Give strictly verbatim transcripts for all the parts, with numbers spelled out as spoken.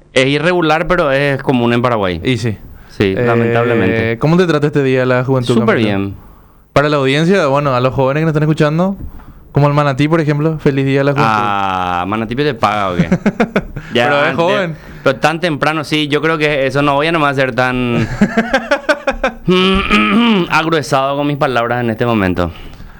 Es irregular, pero es común en Paraguay. Y sí. Sí, Eh, lamentablemente. ¿Cómo te trata este día de la juventud? Súper Camilo? bien. Para la audiencia, bueno, a los jóvenes que nos están escuchando, como el Manatí, por ejemplo, feliz día de la juventud. Ah, Manatipio te paga o qué. Pero es antes- joven. Pero tan temprano, sí, yo creo que eso no voy a nomás ser tan agruesado con mis palabras en este momento.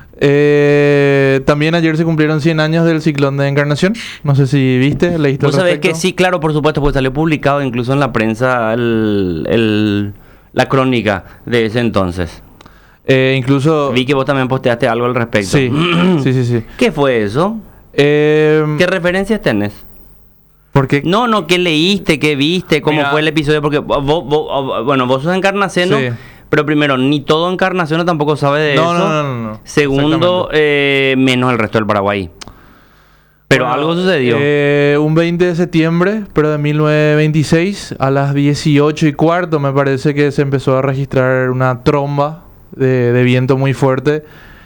Eh, también ayer se cumplieron cien años del ciclón de Encarnación. No sé si viste, leíste al Vos sabés que respecto. sí, claro, por supuesto, pues salió publicado incluso en la prensa el, el- la crónica de ese entonces. Eh, incluso... Vi que vos también posteaste algo al respecto. Sí, sí, sí, sí. ¿Qué fue eso? Eh, ¿Qué referencias tenés? porque... No, no, ¿qué leíste? ¿Qué viste? ¿Cómo Mira. fue el episodio? Porque vos, vos- vos- bueno, vos sos encarnaceno, Sí. pero primero, ni todo encarnaceno tampoco sabe de No, eso. no, no, no, no. Segundo, eh, menos el resto del Paraguay. Pero Bueno, algo sucedió. eh, un veinte de septiembre, pero de mil novecientos veintiséis, a las dieciocho y cuarto, me parece que se empezó a registrar una tromba de, de viento muy fuerte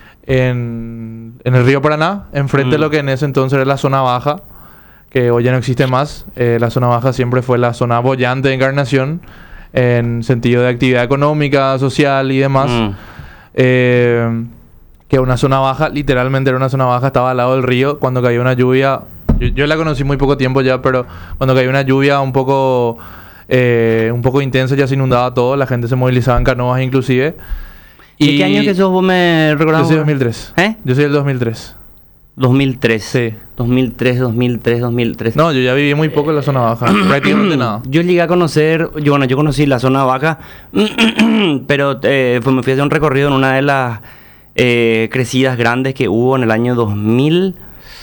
en, en el río Paraná, enfrente de Mm. lo que en ese entonces era la zona baja, que hoy ya no existe más. Eh, la zona baja siempre fue la zona boyante de Encarnación, en sentido de actividad económica, social y demás. Mm. Eh, que una zona baja, literalmente era una zona baja, estaba al lado del río. Cuando cayó una lluvia, yo, yo la conocí muy poco tiempo ya, pero cuando cayó una lluvia un poco eh, un poco intensa, ya se inundaba todo, la gente se movilizaba en canoas inclusive. ¿Y qué año que sos? ¿Vos me Yo recordás? soy dos mil tres. ¿Eh? Yo soy del dos mil tres. dos mil tres. Sí. dos mil tres, dos mil tres, dos mil tres. No, yo ya viví muy poco en la zona baja, prácticamente nada. Yo llegué a conocer, yo, bueno, yo conocí la zona baja, pero eh, fue- me fui a hacer un recorrido en una de las eh, crecidas grandes que hubo en el año dos mil,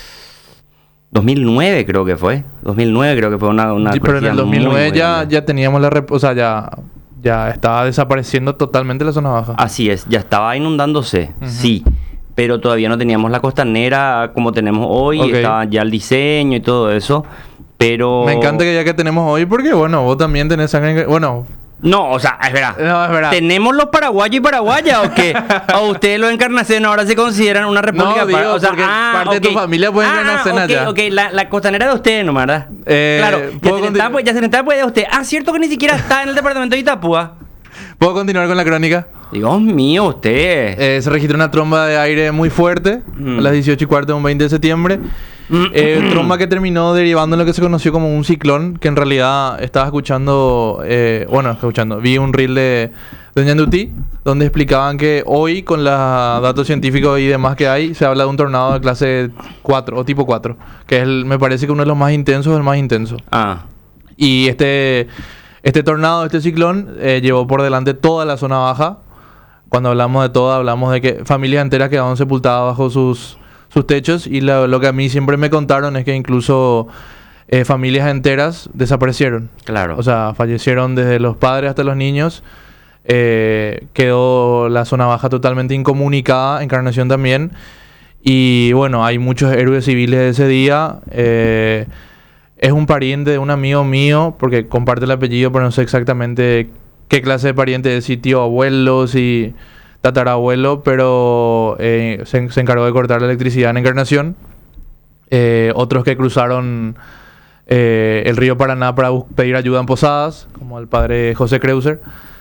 dos mil nueve creo que fue. dos mil nueve creo que fue una, una Sí, pero en crecida el dos mil nueve muy, muy ya, grande. ya teníamos la... rep- o sea, ya, ya estaba desapareciendo totalmente la zona baja. Así es, ya estaba inundándose, Ujú. sí. Pero todavía no teníamos la costanera como tenemos hoy, Ok. estaba ya el diseño y todo eso. Pero... Me encanta que ya que tenemos hoy, porque bueno, vos también tenés sangre... en- Bueno, No, o sea, es verdad. no, es verdad. ¿Tenemos los paraguayos y paraguayas o qué? ¿O ustedes los encarnacenos ahora se consideran una república? No, digo, para- o sea, porque ah, parte de tu ok. familia puede Ah, encarnacena ok, ya. ok, la, la costanera de ustedes, ¿no, verdad? Eh, claro, ¿puedo Yacinetá, continu- pues, Yacinetá, pues, de usted. Ah, cierto que ni siquiera está en el departamento de Itapúa. ¿Puedo continuar con la crónica? Dios mío, usted. Eh, se registró una tromba de aire muy fuerte Mm. a las dieciocho y cuarto de un veinte de septiembre. Eh, tromba que terminó derivando en lo que se conoció como un ciclón, que en realidad estaba escuchando, eh, bueno, escuchando, vi un reel de, de Ñandutí, donde explicaban que hoy, con los datos científicos y demás que hay, se habla de un tornado de clase cuatro o tipo cuatro, que es, el- me parece que uno de los más intensos, el más intenso. Ah, Y este, este tornado, este ciclón, eh, llevó por delante toda la zona baja. Cuando hablamos de todo, hablamos de que familias enteras quedaron sepultadas bajo sus, sus techos. Y lo, lo que a mí siempre me contaron es que incluso eh, familias enteras desaparecieron. claro. O sea, fallecieron desde los padres hasta los niños. Eh, quedó la zona baja totalmente incomunicada, Encarnación también. Y bueno, hay muchos héroes civiles de ese día. Eh, es un pariente de un amigo mío, porque comparte el apellido, pero no sé exactamente qué clase de pariente es, si tío, abuelo, si tatarabuelo, pero eh, se, se encargó de cortar la electricidad en Encarnación. Eh, otros que cruzaron eh, el río Paraná para bus- pedir ayuda en Posadas, como el padre José Kreuser,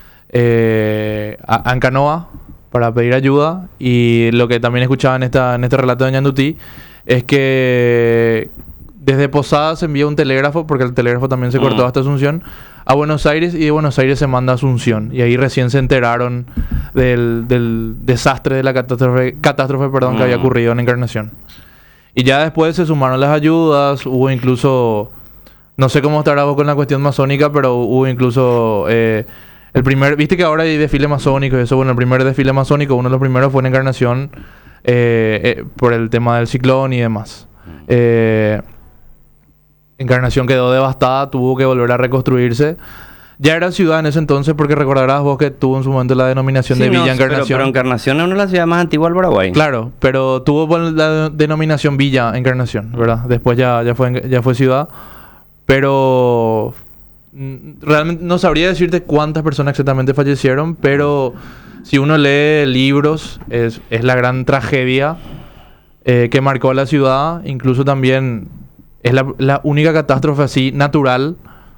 eh, a, a en canoa para pedir ayuda. Y lo que también escuchaba en, esta, en este relato de Ñandutí es que desde Posadas se envía un telégrafo, porque el telégrafo también se cortó Mm. hasta Asunción, a Buenos Aires, y de Buenos Aires se manda a Asunción. Y ahí recién se enteraron del, del desastre de la catástrofe, catástrofe perdón, que había Mm. ocurrido en Encarnación. Y ya después se sumaron las ayudas, hubo incluso, no sé cómo estará vos con la cuestión masónica, pero hubo incluso eh, el primer, viste que ahora hay desfile masónico y eso, bueno, el primer desfile masónico, uno de los primeros fue en Encarnación, eh, eh, por el tema del ciclón y demás. Eh, Encarnación quedó devastada, tuvo que volver a reconstruirse. Ya era ciudad en ese entonces, porque recordarás vos que tuvo en su momento la denominación Sí, de no, Villa pero- Encarnación. Pero, Encarnación es una de las ciudades más antiguas del Paraguay. Claro, pero tuvo bueno, la denominación Villa Encarnación, ¿verdad? Después ya, ya, fue, ya fue ciudad. Pero mm, realmente no sabría decirte cuántas personas exactamente fallecieron, pero si uno lee libros, es, es la gran tragedia eh, que marcó a la ciudad. Incluso también es la, la única catástrofe así natural